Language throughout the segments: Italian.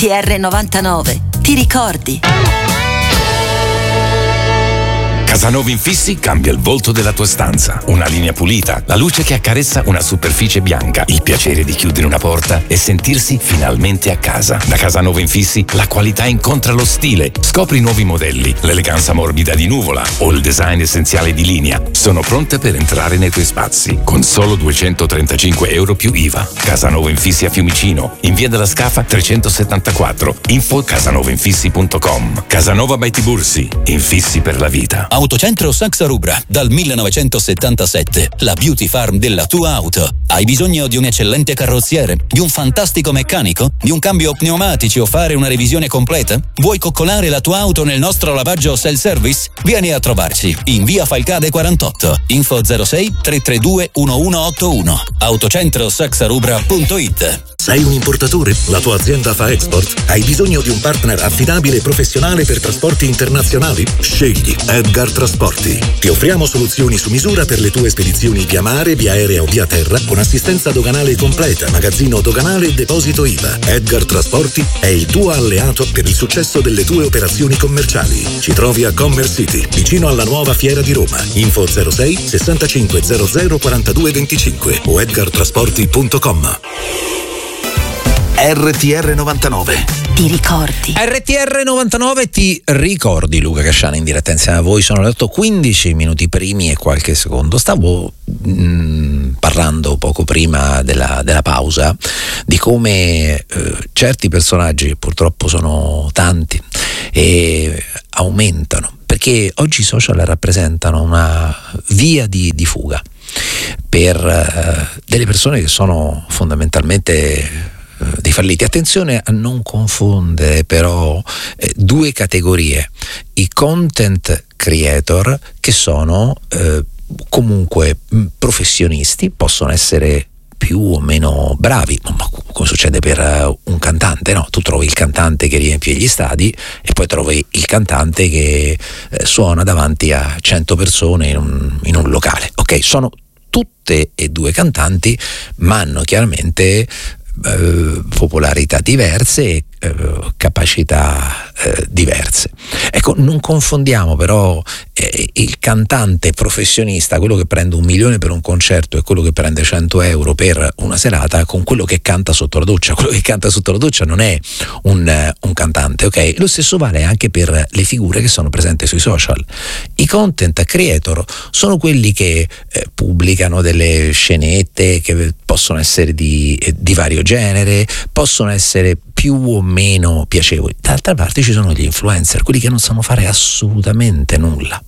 RTR 99. Ti ricordi? Casanova Infissi cambia il volto della tua stanza. Una linea pulita, la luce che accarezza una superficie bianca, il piacere di chiudere una porta e sentirsi finalmente a casa. Da Casanova Infissi la qualità incontra lo stile. Scopri nuovi modelli, l'eleganza morbida di Nuvola o il design essenziale di Linea. Sono pronte per entrare nei tuoi spazi con solo €235 più IVA. Casanova Infissi a Fiumicino, in via della Scafa 374. Info casanovainfissi.com. Casanova by Tibursi, infissi per la vita. Autocentro Saxa Rubra, dal 1977, la beauty farm della tua auto. Hai bisogno di un eccellente carrozziere, di un fantastico meccanico, di un cambio pneumatici o fare una revisione completa? Vuoi coccolare la tua auto nel nostro lavaggio self-service? Vieni a trovarci in via Falcade 48, info 06 332 1181, autocentrosaxarubra.it. Sei un importatore? La tua azienda fa export? Hai bisogno di un partner affidabile e professionale per trasporti internazionali? Scegli Edgar Trasporti. Ti offriamo soluzioni su misura per le tue spedizioni via mare, via aerea o via terra, con assistenza doganale completa, magazzino doganale e deposito IVA. Edgar Trasporti è il tuo alleato per il successo delle tue operazioni commerciali. Ci trovi a Commerce City, vicino alla nuova Fiera di Roma. Info 06 65 00 42 25 o edgartrasporti.com. RTR 99. Ti ricordi? RTR 99 ti ricordi. Luca Casciani in diretta insieme a voi. Sono le 8:15 minuti primi e qualche secondo. Stavo parlando poco prima della pausa di come certi personaggi, purtroppo sono tanti, e aumentano, perché oggi i social rappresentano una via di fuga per delle persone che sono fondamentalmente dei falliti. Attenzione a non confondere però due categorie: i content creator, che sono comunque professionisti, possono essere più o meno bravi, ma come succede per un cantante, no? Tu trovi il cantante che riempie gli stadi e poi trovi il cantante che suona davanti a 100 persone in un locale. Ok, sono tutte e due cantanti, ma hanno chiaramente popolarità diverse e capacità diverse. Ecco, non confondiamo però il cantante professionista, quello che prende 1 milione per un concerto e quello che prende 100 euro per una serata, con quello che canta sotto la doccia. Quello che canta sotto la doccia non è un cantante, ok? Lo stesso vale anche per le figure che sono presenti sui social. I content creator sono quelli che pubblicano delle scenette che possono essere di vario genere, possono essere più o meno piacevoli. D'altra parte ci sono gli influencer, quelli che non sanno fare assolutamente nulla,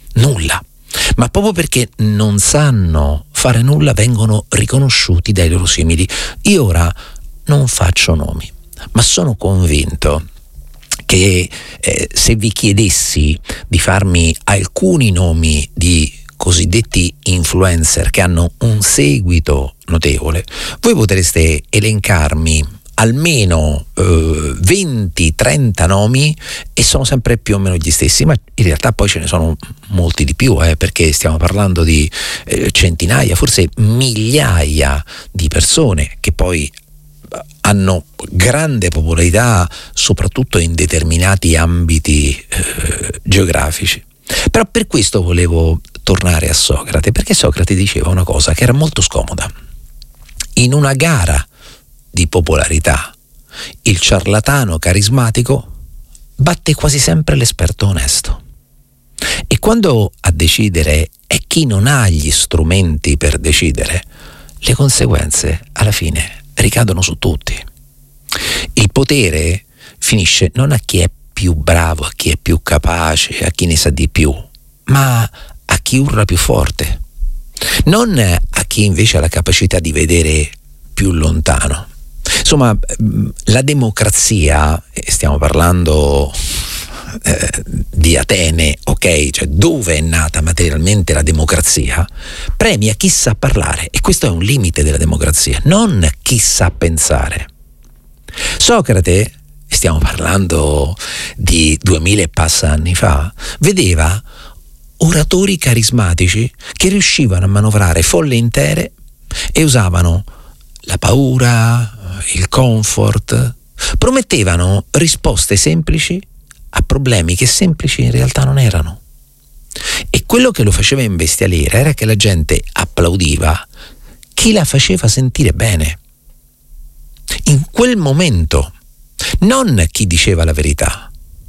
ma proprio perché non sanno fare nulla vengono riconosciuti dai loro simili. Io ora non faccio nomi, ma sono convinto che se vi chiedessi di farmi alcuni nomi di cosiddetti influencer che hanno un seguito notevole, voi potreste elencarmi almeno 20-30 nomi e sono sempre più o meno gli stessi, ma in realtà poi ce ne sono molti di più, perché stiamo parlando di centinaia, forse migliaia di persone che poi hanno grande popolarità soprattutto in determinati ambiti geografici. Però per questo volevo tornare a Socrate, perché Socrate diceva una cosa che era molto scomoda: in una gara di popolarità il ciarlatano carismatico batte quasi sempre l'esperto onesto. E quando a decidere è chi non ha gli strumenti per decidere, le conseguenze alla fine ricadono su tutti. Il potere finisce non a chi è più bravo, a chi è più capace, a chi ne sa di più, ma a chi urla più forte, non a chi invece ha la capacità di vedere più lontano. Insomma, la democrazia, stiamo parlando di Atene, ok, cioè dove è nata materialmente la democrazia, premia chi sa parlare, e questo è un limite della democrazia, non chi sa pensare. Socrate, stiamo parlando di 2000 e passa anni fa, vedeva oratori carismatici che riuscivano a manovrare folle intere e usavano la paura, il comfort, promettevano risposte semplici a problemi che semplici in realtà non erano. E quello che lo faceva imbestialire era che la gente applaudiva chi la faceva sentire bene in quel momento, non chi diceva la verità.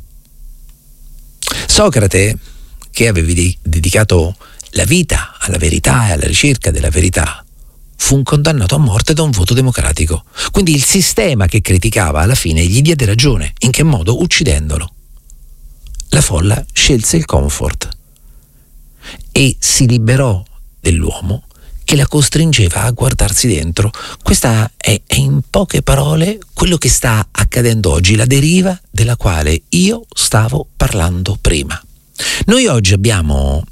Socrate, che avevi dedicato la vita alla verità e alla ricerca della verità, fu condannato a morte da un voto democratico. Quindi il sistema che criticava alla fine gli diede ragione. In che modo? Uccidendolo. La folla scelse il comfort e si liberò dell'uomo che la costringeva a guardarsi dentro. Questa è in poche parole quello che sta accadendo oggi, la deriva della quale io stavo parlando prima. Noi oggi abbiamo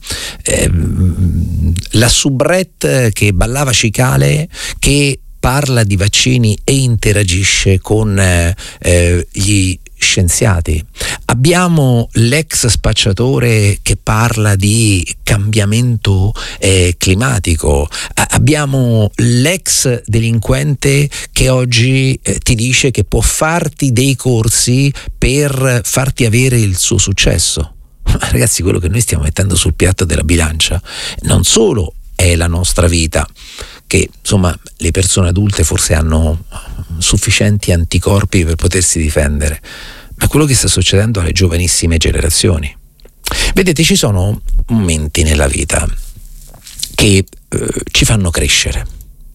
la soubrette che ballava cicale, che parla di vaccini e interagisce con gli scienziati. Abbiamo l'ex spacciatore che parla di cambiamento climatico. Abbiamo l'ex delinquente che oggi ti dice che può farti dei corsi per farti avere il suo successo. Ma ragazzi, quello che noi stiamo mettendo sul piatto della bilancia non solo è la nostra vita, che insomma le persone adulte forse hanno sufficienti anticorpi per potersi difendere, ma quello che sta succedendo alle giovanissime generazioni. Vedete, ci sono momenti nella vita che ci fanno crescere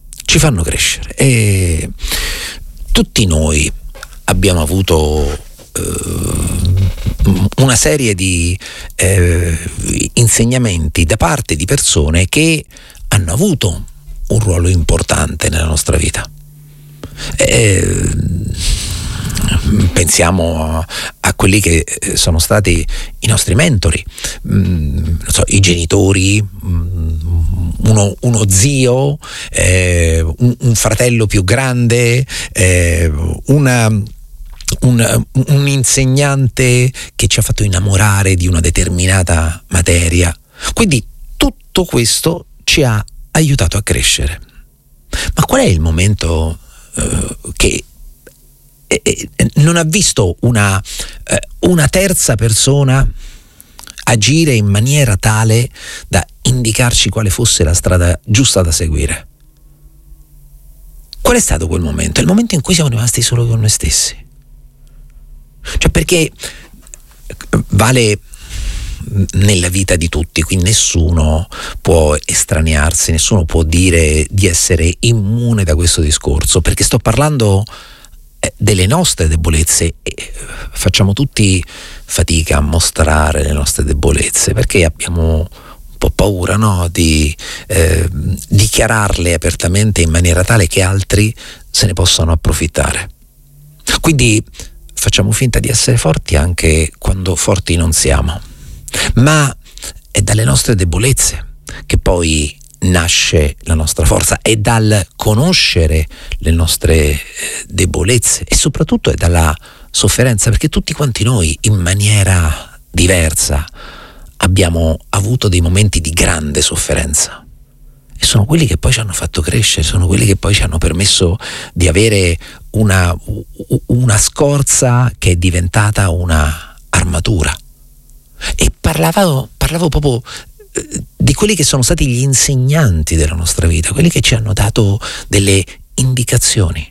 e tutti noi abbiamo avuto una serie di insegnamenti da parte di persone che hanno avuto un ruolo importante nella nostra vita. Pensiamo a quelli che sono stati i nostri mentori, non so, i genitori, uno zio, un fratello più grande, un insegnante che ci ha fatto innamorare di una determinata materia. Quindi tutto questo ci ha aiutato a crescere. Ma qual è il momento che non ha visto una terza persona agire in maniera tale da indicarci quale fosse la strada giusta da seguire? Qual è stato quel momento? È il momento in cui siamo rimasti solo con noi stessi. Cioè, perché vale nella vita di tutti, quindi nessuno può estraniarsi, nessuno può dire di essere immune da questo discorso, perché sto parlando delle nostre debolezze e facciamo tutti fatica a mostrare le nostre debolezze perché abbiamo un po' paura, no? Di dichiararle apertamente in maniera tale che altri se ne possano approfittare. Quindi facciamo finta di essere forti anche quando forti non siamo, ma è dalle nostre debolezze che poi nasce la nostra forza, è dal conoscere le nostre debolezze e soprattutto è dalla sofferenza, perché tutti quanti noi in maniera diversa abbiamo avuto dei momenti di grande sofferenza e sono quelli che poi ci hanno fatto crescere, sono quelli che poi ci hanno permesso di avere una scorza che è diventata una armatura. E parlavo proprio di quelli che sono stati gli insegnanti della nostra vita, quelli che ci hanno dato delle indicazioni.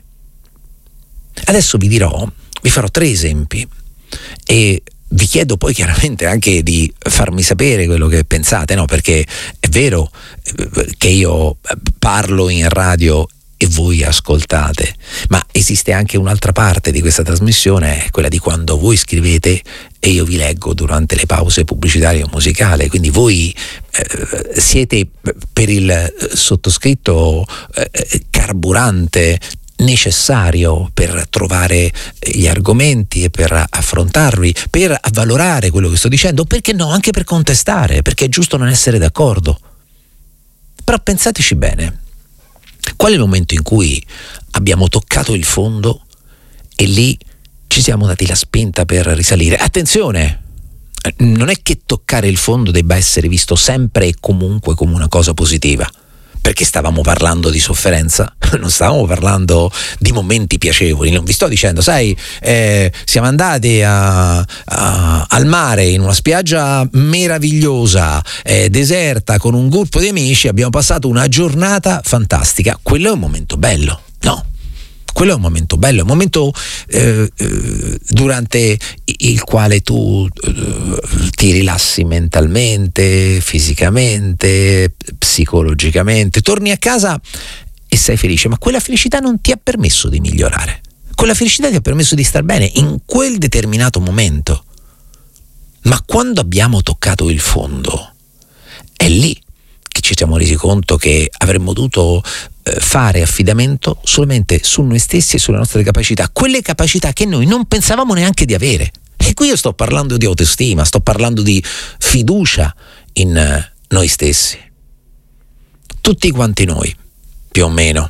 Adesso vi farò 3 esempi e vi chiedo poi chiaramente anche di farmi sapere quello che pensate, no? Perché è vero che io parlo in radio e voi ascoltate, ma esiste anche un'altra parte di questa trasmissione, quella di quando voi scrivete e io vi leggo durante le pause pubblicitarie o musicali, quindi voi siete per il sottoscritto carburante necessario per trovare gli argomenti e per affrontarvi, per avvalorare quello che sto dicendo, perché no, anche per contestare, perché è giusto non essere d'accordo. Però pensateci bene. Qual è il momento in cui abbiamo toccato il fondo e lì ci siamo dati la spinta per risalire? Attenzione, non è che toccare il fondo debba essere visto sempre e comunque come una cosa positiva, perché stavamo parlando di sofferenza, non stavamo parlando di momenti piacevoli. Non vi sto dicendo, sai, siamo andati al mare in una spiaggia meravigliosa, deserta, con un gruppo di amici, abbiamo passato una giornata fantastica. Quello è un momento bello, no? Quello è un momento bello, è un momento durante il quale tu ti rilassi mentalmente, fisicamente, psicologicamente, torni a casa e sei felice, ma quella felicità non ti ha permesso di migliorare. Quella felicità ti ha permesso di star bene in quel determinato momento. Ma quando abbiamo toccato il fondo, è lì che ci siamo resi conto che avremmo dovuto fare affidamento solamente su noi stessi e sulle nostre capacità, quelle capacità che noi non pensavamo neanche di avere. E qui io sto parlando di autostima, sto parlando di fiducia in noi stessi. Tutti quanti noi, più o meno,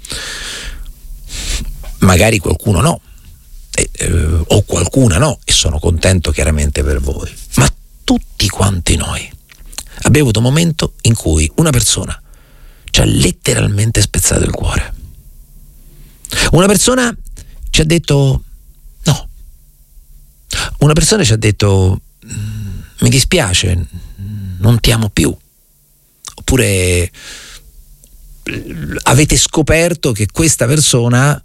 magari qualcuno no, o qualcuna no, e sono contento chiaramente per voi, ma tutti quanti noi abbiamo avuto un momento in cui una persona ci ha letteralmente spezzato il cuore. Una persona ci ha detto no. Una persona ci ha detto mi dispiace, non ti amo più. Oppure avete scoperto che questa persona,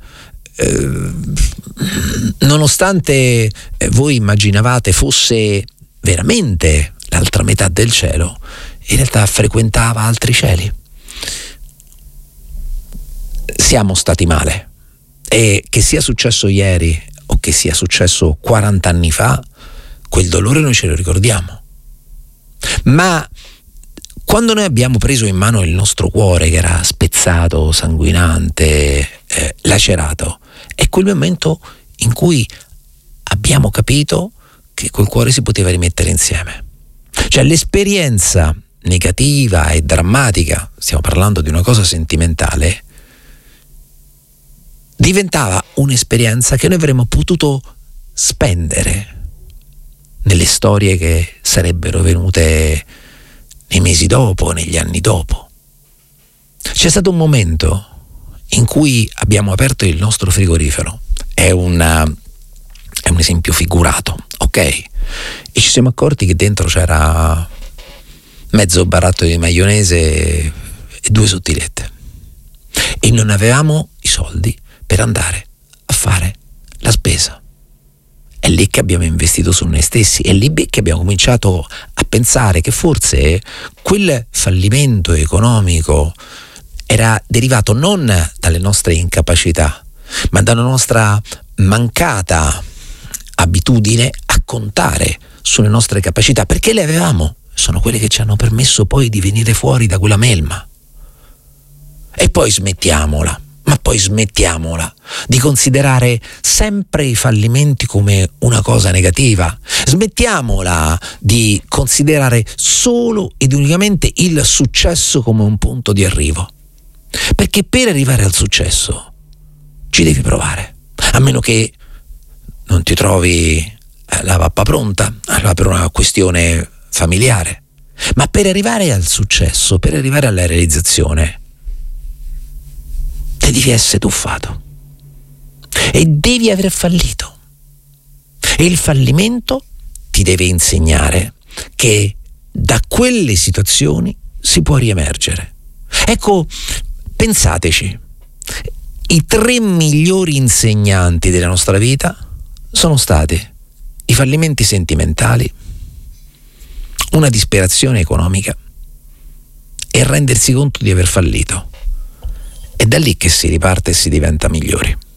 nonostante voi immaginavate fosse veramente l'altra metà del cielo, in realtà frequentava altri cieli. Siamo stati male, e che sia successo ieri o che sia successo 40 anni fa, quel dolore noi ce lo ricordiamo. Ma quando noi abbiamo preso in mano il nostro cuore, che era spezzato, sanguinante, lacerato, è quel momento in cui abbiamo capito che quel cuore si poteva rimettere insieme. Cioè l'esperienza negativa e drammatica, stiamo parlando di una cosa sentimentale, diventava un'esperienza che noi avremmo potuto spendere nelle storie che sarebbero venute nei mesi dopo, negli anni dopo. C'è stato un momento in cui abbiamo aperto il nostro frigorifero, è un esempio figurato, ok? E ci siamo accorti che dentro c'era mezzo baratto di maionese e 2 sottilette, e non avevamo i soldi per andare a fare la spesa. È lì che abbiamo investito su noi stessi, è lì che abbiamo cominciato a pensare che forse quel fallimento economico era derivato non dalle nostre incapacità, ma dalla nostra mancata abitudine a contare sulle nostre capacità, perché le avevamo, sono quelle che ci hanno permesso poi di venire fuori da quella melma. E poi smettiamola di considerare sempre i fallimenti come una cosa negativa. Smettiamola di considerare solo ed unicamente il successo come un punto di arrivo, perché per arrivare al successo ci devi provare, a meno che non ti trovi la pappa pronta per una questione familiare. Ma per arrivare al successo, per arrivare alla realizzazione, te devi essere tuffato e devi aver fallito, e il fallimento ti deve insegnare che da quelle situazioni si può riemergere. Ecco, pensateci, i 3 migliori insegnanti della nostra vita sono stati i fallimenti sentimentali, una disperazione economica e rendersi conto di aver fallito. È da lì che si riparte e si diventa migliori.